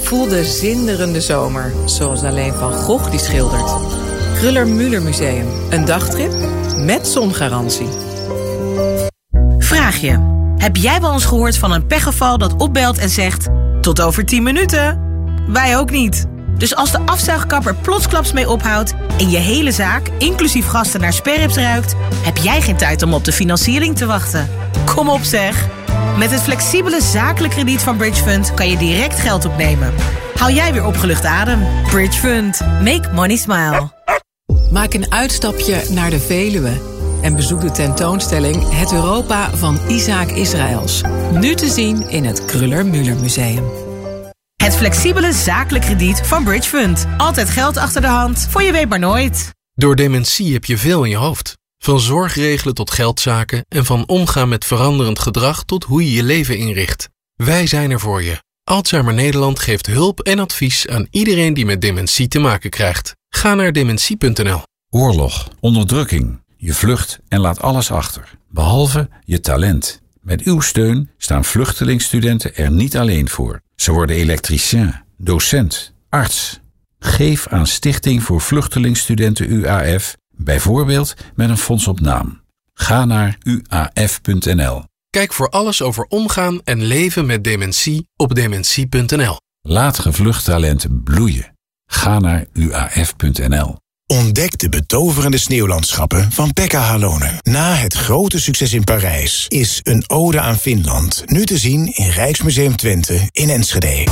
Voel de zinderende zomer, zoals alleen Van Gogh die schildert. Kruller-Müller Museum, een dagtrip met zongarantie. Vraag je, heb jij wel eens gehoord van een pechgeval dat opbelt en zegt... tot over 10 minuten? Wij ook niet. Dus als de afzuigkapper plotsklaps mee ophoudt... en je hele zaak, inclusief gasten, naar sperrips ruikt... heb jij geen tijd om op de financiering te wachten. Kom op zeg! Met het flexibele zakelijk krediet van Bridgefund kan je direct geld opnemen. Hou jij weer opgelucht adem. Bridgefund. Make money smile. Maak een uitstapje naar de Veluwe en bezoek de tentoonstelling Het Europa van Isaac Israëls. Nu te zien in het Kruller-Müller Museum. Het flexibele zakelijk krediet van Bridgefund. Altijd geld achter de hand, voor je weet maar nooit. Door dementie heb je veel in je hoofd. Van zorgregelen tot geldzaken en van omgaan met veranderend gedrag tot hoe je je leven inricht. Wij zijn er voor je. Alzheimer Nederland geeft hulp en advies aan iedereen die met dementie te maken krijgt. Ga naar dementie.nl. Oorlog, onderdrukking. Je vlucht en laat alles achter. Behalve je talent. Met uw steun staan vluchtelingstudenten er niet alleen voor. Ze worden elektricien, docent, arts. Geef aan Stichting voor Vluchtelingstudenten UAF, bijvoorbeeld met een fonds op naam. Ga naar uaf.nl. Kijk voor alles over omgaan en leven met dementie op dementie.nl. Laat gevlucht talent bloeien. Ga naar uaf.nl. Ontdek de betoverende sneeuwlandschappen van Pekka Halonen. Na het grote succes in Parijs is Een ode aan Finland nu te zien in Rijksmuseum Twente in Enschede.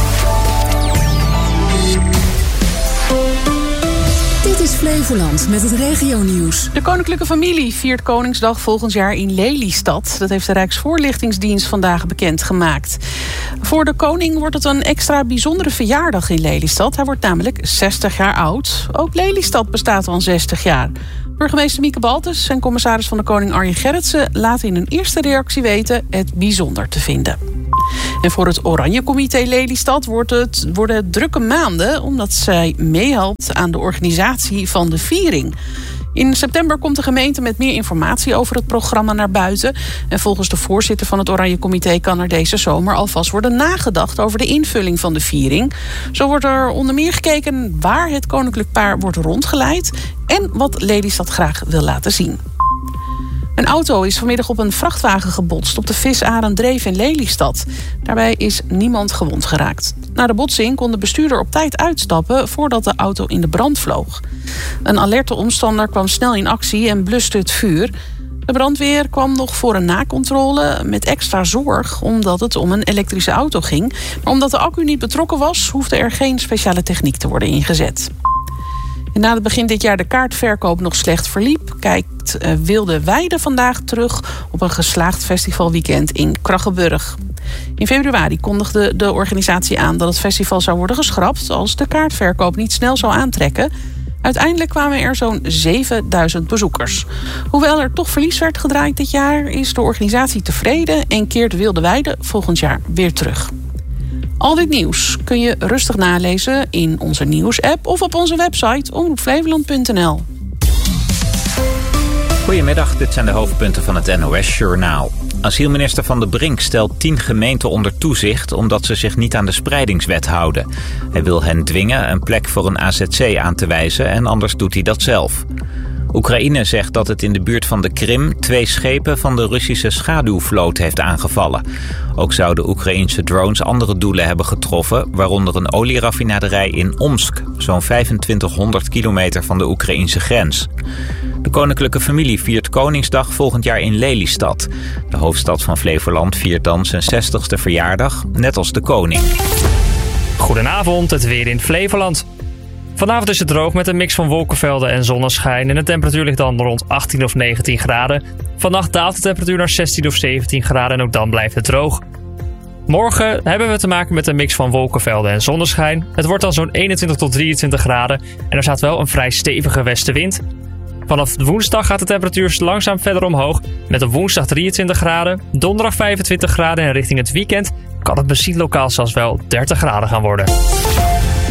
Dit is Flevoland met het regionieuws. De koninklijke familie viert Koningsdag volgend jaar in Lelystad. Dat heeft de Rijksvoorlichtingsdienst vandaag bekendgemaakt. Voor de koning wordt het een extra bijzondere verjaardag in Lelystad. Hij wordt namelijk 60 jaar oud. Ook Lelystad bestaat al 60 jaar. Burgemeester Mieke Baltus en commissaris van de Koning Arjen Gerritsen laten in een eerste reactie weten het bijzonder te vinden. En voor het Oranje Comité Lelystad worden het drukke maanden, omdat zij meehelpt aan de organisatie van de viering. In september komt de gemeente met meer informatie over het programma naar buiten. En volgens de voorzitter van het Oranje Comité kan er deze zomer alvast worden nagedacht over de invulling van de viering. Zo wordt er onder meer gekeken waar het koninklijk paar wordt rondgeleid en wat Lelystad graag wil laten zien. Een auto is vanmiddag op een vrachtwagen gebotst op de Visarendreef in Lelystad. Daarbij is niemand gewond geraakt. Na de botsing kon de bestuurder op tijd uitstappen voordat de auto in de brand vloog. Een alerte omstander kwam snel in actie en bluste het vuur. De brandweer kwam nog voor een nakontrole met extra zorg omdat het om een elektrische auto ging. Maar omdat de accu niet betrokken was, hoefde er geen speciale techniek te worden ingezet. En na het begin dit jaar de kaartverkoop nog slecht verliep, kijkt Wilde Weide vandaag terug op een geslaagd festivalweekend in Kraggenburg. In februari kondigde de organisatie aan dat het festival zou worden geschrapt als de kaartverkoop niet snel zou aantrekken. Uiteindelijk kwamen er zo'n 7000 bezoekers. Hoewel er toch verlies werd gedraaid dit jaar, is de organisatie tevreden en keert Wilde Weide volgend jaar weer terug. Al dit nieuws kun je rustig nalezen in onze nieuwsapp of op onze website omroepflevoland.nl. Goedemiddag, dit zijn de hoofdpunten van het NOS-journaal. Asielminister Van de Brink stelt 10 gemeenten onder toezicht omdat ze zich niet aan de spreidingswet houden. Hij wil hen dwingen een plek voor een AZC aan te wijzen en anders doet hij dat zelf. Oekraïne zegt dat het in de buurt van de Krim 2 schepen van de Russische schaduwvloot heeft aangevallen. Ook zouden Oekraïense drones andere doelen hebben getroffen, waaronder een olieraffinaderij in Omsk, zo'n 2500 kilometer van de Oekraïense grens. De koninklijke familie viert Koningsdag volgend jaar in Lelystad. De hoofdstad van Flevoland viert dan zijn 60ste verjaardag, net als de koning. Goedenavond, het weer in Flevoland. Vanavond is het droog met een mix van wolkenvelden en zonneschijn en de temperatuur ligt dan rond 18 of 19 graden. Vannacht daalt de temperatuur naar 16 of 17 graden en ook dan blijft het droog. Morgen hebben we te maken met een mix van wolkenvelden en zonneschijn. Het wordt dan zo'n 21 tot 23 graden en er staat wel een vrij stevige westenwind. Vanaf woensdag gaat de temperatuur langzaam verder omhoog met op woensdag 23 graden, donderdag 25 graden en richting het weekend kan het misschien lokaal zelfs wel 30 graden gaan worden.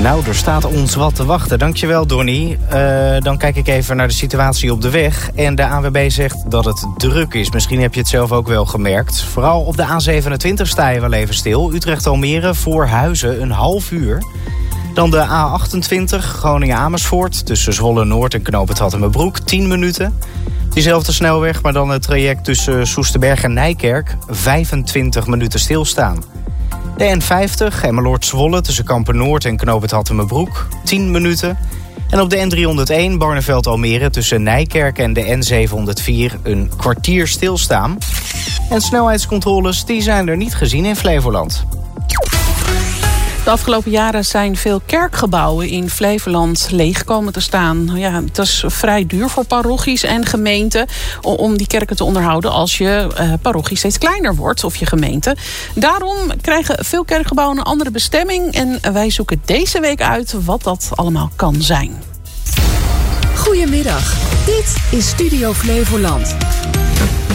Nou, er staat ons wat te wachten. Dankjewel, Donnie. Dan kijk ik even naar de situatie op de weg. En de ANWB zegt dat het druk is. Misschien heb je het zelf ook wel gemerkt. Vooral op de A27 sta je wel even stil. Utrecht-Almere voor Huizen een half uur. Dan de A28 Groningen-Amersfoort tussen Zwolle-Noord en Knoop het Hattemerbroek 10 minuten. Diezelfde snelweg, maar dan het traject tussen Soesterberg en Nijkerk 25 minuten stilstaan. De N50 Emmeloord-Zwolle tussen Kampen-Noord en Knoop het Hattemerbroek 10 minuten. En op de N301 Barneveld-Almere tussen Nijkerk en de N704 een kwartier stilstaan. En snelheidscontroles die zijn er niet gezien in Flevoland. De afgelopen jaren zijn veel kerkgebouwen in Flevoland leeg komen te staan. Ja, het is vrij duur voor parochies en gemeenten om die kerken te onderhouden als je parochie steeds kleiner wordt of je gemeente. Daarom krijgen veel kerkgebouwen een andere bestemming en wij zoeken deze week uit wat dat allemaal kan zijn. Goedemiddag, dit is Studio Flevoland.